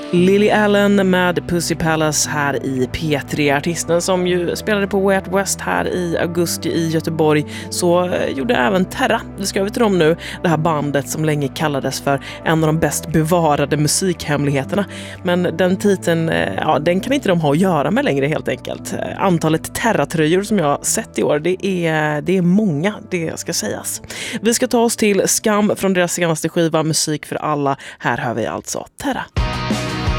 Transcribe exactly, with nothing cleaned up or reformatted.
Lily Allen med Pussy Palace här i P tre. Artisten som ju spelade på Way Out West här i augusti i Göteborg, så gjorde även Terra. Vi ska över till dem nu, det här bandet som länge kallades för en av de bäst bevarade musikhemligheterna. Men den titeln, ja, den kan inte de ha att göra med längre helt enkelt. Antalet Terra-tröjor som jag har sett i år, det är, det är många, det ska sägas. Vi ska ta oss till Skam från deras senaste skiva Musik för alla. Här hör vi alltså Terra.